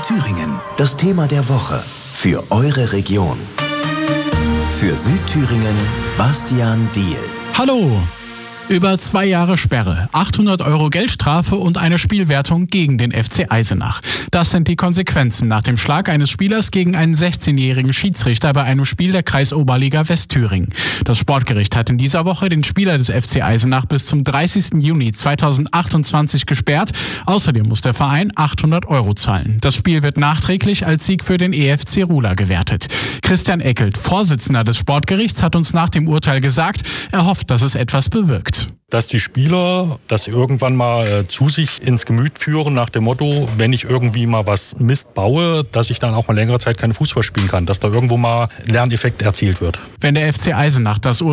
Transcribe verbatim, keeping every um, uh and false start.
Thüringen, das Thema der Woche für eure Region. Für Südthüringen, Bastian Diehl. Hallo! Über zwei Jahre Sperre, achthundert Euro Geldstrafe und eine Spielwertung gegen den F C Eisenach. Das sind die Konsequenzen nach dem Schlag eines Spielers gegen einen sechzehnjährigen Schiedsrichter bei einem Spiel der Kreisoberliga Westthüringen. Das Sportgericht hat in dieser Woche den Spieler des F C Eisenach bis zum dreißigsten Juni zweitausendachtundzwanzig gesperrt. Außerdem muss der Verein achthundert Euro zahlen. Das Spiel wird nachträglich als Sieg für den E F C Ruhla gewertet. Christian Eckelt, Vorsitzender des Sportgerichts, hat uns nach dem Urteil gesagt, er hofft, dass es etwas bewirkt. Dass die Spieler das irgendwann mal äh, zu sich ins Gemüt führen nach dem Motto, wenn ich irgendwie mal was Mist baue, dass ich dann auch mal längere Zeit keinen Fußball spielen kann, dass da irgendwo mal ein Lerneffekt erzielt wird. Wenn der F C Eisenach das